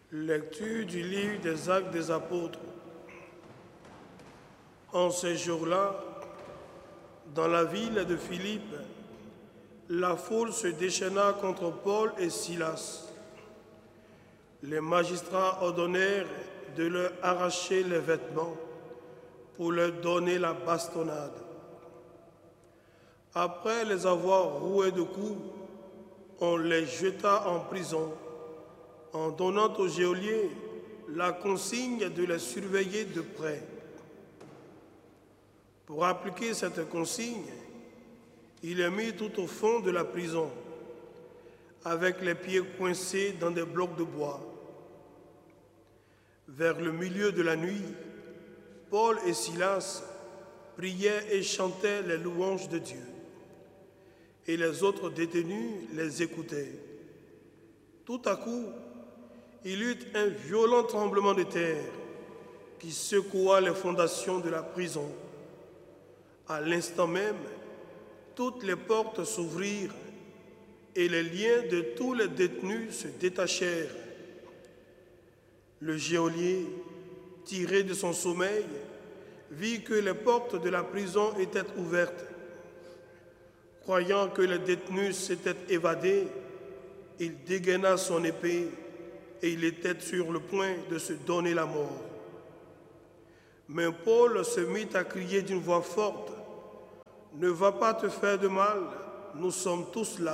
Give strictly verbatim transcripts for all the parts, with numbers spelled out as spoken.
Lecture du livre des Actes des Apôtres. En ces jours-là, dans la ville de Philippe, la foule se déchaîna contre Paul et Silas. Les magistrats ordonnèrent de leur arracher les vêtements pour leur donner la bastonnade. Après les avoir roués de coups, on les jeta en prison, en donnant au geôlier la consigne de les surveiller de près. Pour appliquer cette consigne, il est mis tout au fond de la prison, avec les pieds coincés dans des blocs de bois. Vers le milieu de la nuit, Paul et Silas priaient et chantaient les louanges de Dieu, et les autres détenus les écoutaient. Tout à coup, il y eut un violent tremblement de terre qui secoua les fondations de la prison. À l'instant même, toutes les portes s'ouvrirent et les liens de tous les détenus se détachèrent. Le geôlier, tiré de son sommeil, vit que les portes de la prison étaient ouvertes. Croyant que les détenus s'étaient évadés, il dégaina son épée et il était sur le point de se donner la mort. Mais Paul se mit à crier d'une voix forte: « Ne va pas te faire de mal, nous sommes tous là. »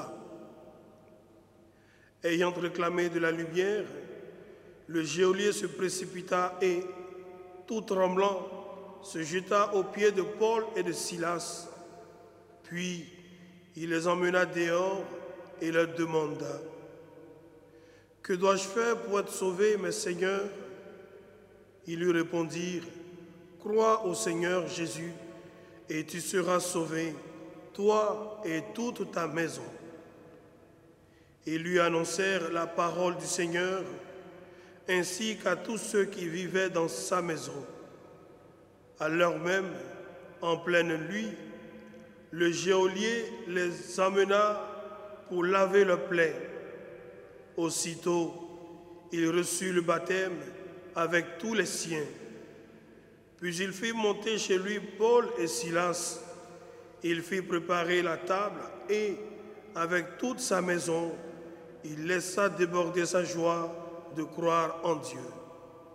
Ayant réclamé de la lumière, le geôlier se précipita et, tout tremblant, se jeta aux pieds de Paul et de Silas. Puis, il les emmena dehors et leur demanda: « Que dois-je faire pour être sauvé, mes seigneurs ?» Ils lui répondirent: « Crois au Seigneur Jésus, et tu seras sauvé, toi et toute ta maison. » Ils lui annoncèrent la parole du Seigneur, ainsi qu'à tous ceux qui vivaient dans sa maison. À l'heure même, en pleine nuit, le geôlier les amena pour laver leurs plaies. Aussitôt, il reçut le baptême avec tous les siens. Puis il fit monter chez lui Paul et Silas. Il fit préparer la table et, avec toute sa maison, il laissa déborder sa joie de croire en Dieu.